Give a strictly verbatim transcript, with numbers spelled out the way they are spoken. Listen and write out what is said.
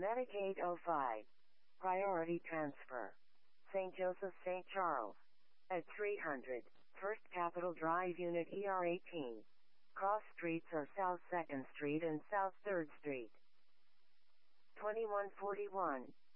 Medicaid oh five. Priority transfer. Saint Joseph Saint Charles. At three hundred, First Capitol Drive Unit E R eighteen. Cross streets are South second Street and South third Street. twenty-one forty-one,